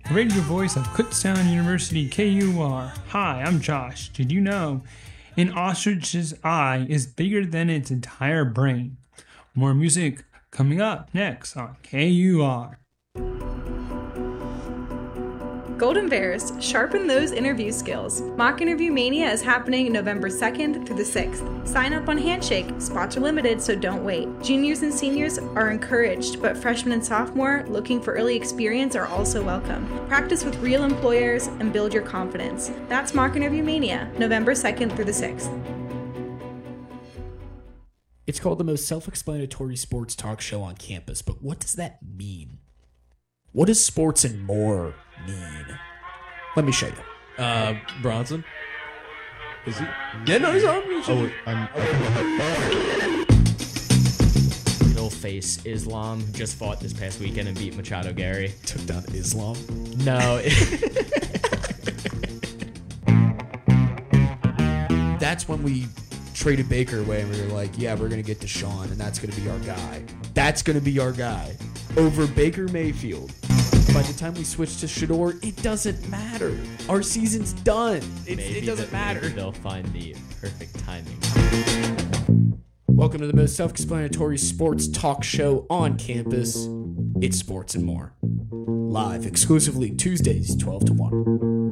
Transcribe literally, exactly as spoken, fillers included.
the radio voice of Kutztown University K U R. Hi, I'm Josh. Did you know an ostrich's eye is bigger than its entire brain? More music coming up next on K U R. Golden Bears, sharpen those interview skills. Mock Interview Mania is happening November second through the sixth. Sign up on Handshake. Spots are limited, so don't wait. Juniors and seniors are encouraged, but freshmen and sophomore looking for early experience are also welcome. Practice with real employers and build your confidence. That's Mock Interview Mania, November second through the sixth. It's called the most self-explanatory sports talk show on campus, but what does that mean? What does sports and more mean? Let me show you. Uh, Bronson? Is he? Yeah, no, he's on. Oh, I'm... Middle face Islam, who just fought this past weekend and beat Machado Gary. Took down Islam? No. That's when we traded Baker away and we were like, yeah, we're going to get Deshaun, and that's going to be our guy. That's going to be our guy. Over Baker Mayfield. By the time we switch to Shador, it doesn't matter. Our season's done. It, it doesn't the, matter. Maybe they'll find the perfect timing. Welcome to the most self-explanatory sports talk show on campus. It's Sports and More. Live exclusively Tuesdays, twelve to one.